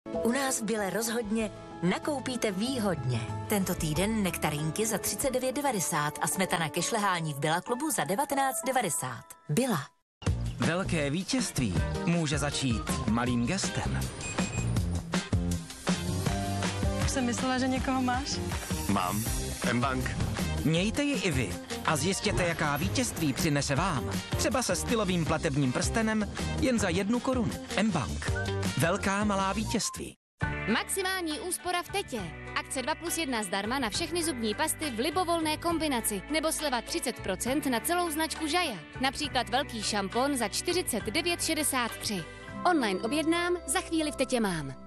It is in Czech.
U nás v Bile rozhodně nakoupíte výhodně. Tento týden nektarínky za 39,90 a smetana ke šlehání v Billa klubu za 19,90. Billa. Velké vítězství může začít malým gestem. Už jsem myslela, že někoho máš. Mám. mBank. Mějte ji i vy a zjistěte, jaká vítězství přinese vám. Třeba se stylovým platebním prstenem jen za 1 korunu. mBank. Velká malá vítězství. Maximální úspora v Tetě. Akce 2+1 zdarma na všechny zubní pasty v libovolné kombinaci. Nebo sleva 30% na celou značku Žaja. Například velký šampon za 49,63. Online objednám, za chvíli v Tetě mám.